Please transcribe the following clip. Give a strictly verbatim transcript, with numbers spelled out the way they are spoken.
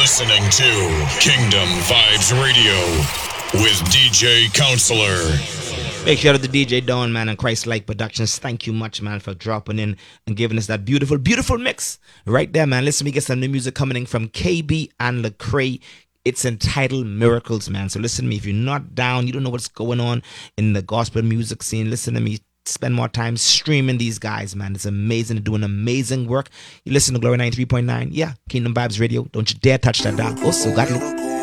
listening to Kingdom Vibes Radio with D J Counselor. Big shout out to D J Dawn, man, and Christ Like Productions. Thank you much, man, for dropping in and giving us that beautiful, beautiful mix right there, man. Listen, we get some new music coming in from K B and Lecrae. It's entitled Miracles, man. So listen to me. If you're not down, you don't know what's going on in the gospel music scene, listen to me. Spend more time streaming these guys, man. It's amazing. They're doing amazing work. You listen to Glory ninety-three point nine. Yeah, Kingdom Vibes Radio. Don't you dare touch that dial. Also, got it.